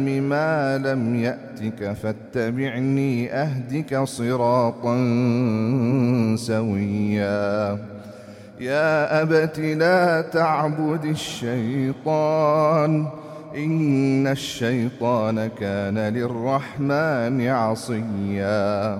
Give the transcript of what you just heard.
ما لم يأتك فاتبعني أهدك صراطا سويا يا أبت لا تعبد الشيطان إن الشيطان كان للرحمن عصيا